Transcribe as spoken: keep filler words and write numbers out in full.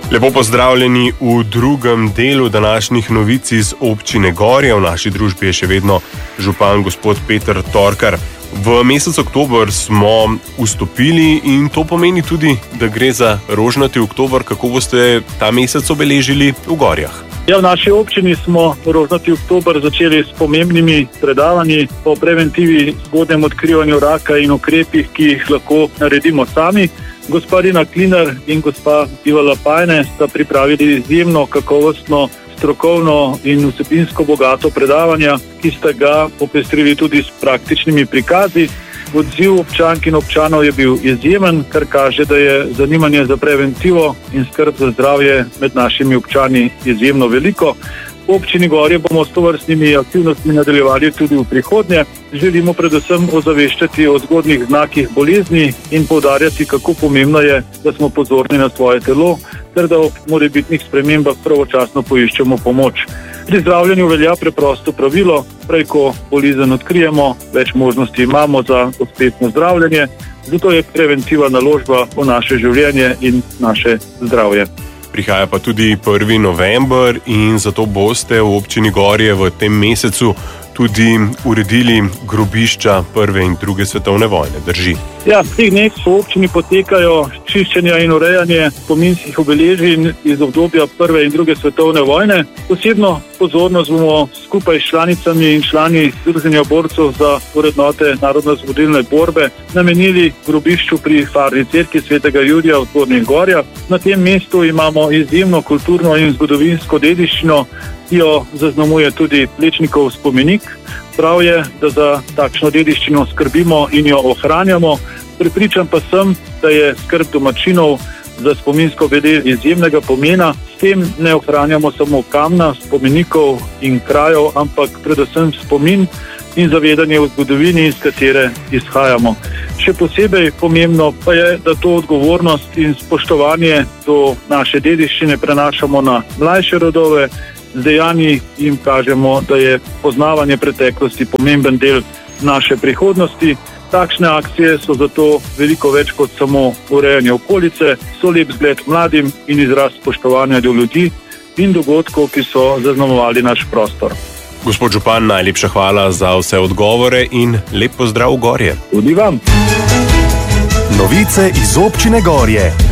Lepo pozdravljeni v drugem delu današnjih novic iz občine Gorje. V naši družbi je še vedno župan gospod Peter Torkar. V mesec oktober smo vstopili in to pomeni tudi, da gre za rožnati oktober. Kako boste ta mesec obeležili v Gorjah? Ja, v naši občini smo rožnati oktober začeli s pomembnimi predavanji o preventivi, zgodnjem odkrivanju raka in ukrepih, ki jih lahko naredimo sami. Gospa Rina Klinar in gospa Iva Lapajne sta pripravili izjemno kakovostno, strokovno in vsebinsko bogato predavanja, ki sta ga popestrili tudi s praktičnimi prikazi. Odziv občank in občanov je bil izjemen, kar kaže, da je zanimanje za preventivo in skrb za zdravje med našimi občani izjemno veliko. V občini Gorje bomo s tovrstnimi aktivnostmi nadaljevali tudi v prihodnje. Želimo predvsem ozaveščati o zgodnjih znakih bolezni in poudarjati, kako pomembno je, da smo pozorni na svoje telo, ter da ob morebitnih spremembah pravočasno poiščemo pomoč. Pri zdravljenju velja preprosto pravilo, prej ko bolezen odkrijemo, več možnosti imamo za uspešno zdravljenje, zato je preventiva naložba v naše življenje in naše zdravje. Prihaja pa tudi prvi november in zato boste v občini Gorje v tem mesecu tudi uredili grobišča prve in druge svetovne vojne, drži? Ja, v teh dneh v občini potekajo čiščenja in urejanje spominskih obeležij iz obdobja prve in druge svetovne vojne. Posebno pozornost bomo skupaj s članicami in člani Združenja borcev za vrednote narodnoosvobodilne borbe namenili grobišču pri Farni cerkvi svetega Jurija v Zgornjih Gorjah. Na tem mestu imamo izjemno kulturno in zgodovinsko dediščino, ki jo zaznamuje tudi Plečnikov spomenik. Prav je, da za takšno dediščino skrbimo in jo ohranjamo. Prepričan pa sem, da je skrb domačinov za spominsko obeležje izjemnega pomena. S tem ne ohranjamo samo kamna, spomenikov in krajev, ampak predvsem spomin in zavedanje v zgodovini, iz katere izhajamo. Še posebej pomembno pa je, da to odgovornost in spoštovanje do naše dediščine prenašamo na mlajše rodove. Z dejanji jim kažemo, da je poznavanje preteklosti pomemben del naše prihodnosti. Takšne akcije so zato veliko več kot samo urejanje okolice, so lep zgled mladim in izraz spoštovanja do ljudi in dogodkov, ki so zaznamovali naš prostor. Gospod župan, najlepša hvala za vse odgovore in lep pozdrav v Gorje. Tudi vam. Novice iz občine Gorje.